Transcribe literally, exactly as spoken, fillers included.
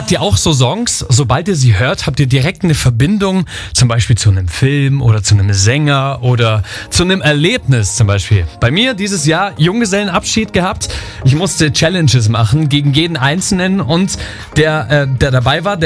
Habt ihr auch so Songs, sobald ihr sie hört, habt ihr direkt eine Verbindung, zum Beispiel zu einem Film oder zu einem Sänger oder zu einem Erlebnis zum Beispiel? Bei mir dieses Jahr Junggesellenabschied gehabt. Ich musste Challenges machen gegen jeden Einzelnen und der, äh, der dabei war,